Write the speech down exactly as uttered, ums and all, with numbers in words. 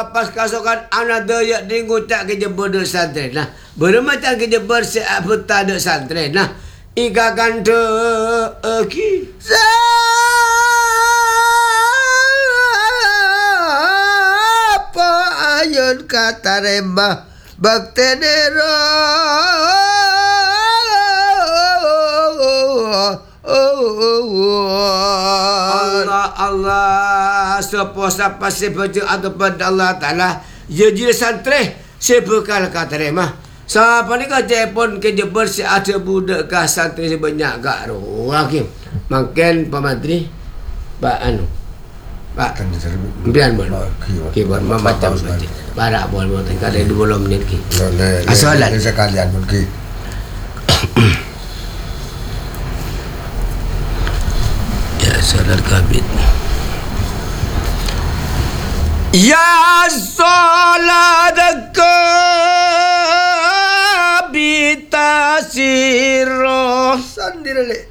pas kasokan another ya dinggu tak kerja berdua santren nah bermacam kerja bersiap peta dek santren nah ika kante aki apa ayun kata remah baktenero Allah Allah sepuasa pasti baca atau pada Allah Ta'ala jadi santri sebekal kata remah siapa ni kau telefon ke Jember si ada budak kah santri sebanyak gak roh hakim makin Pak Menteri Pak Anu Pak Bian bol okey bol macam barak bol bol kalau dua puluh minit ki asalan sekalian pun ki Salat kabit ya salat kabit siro sendiri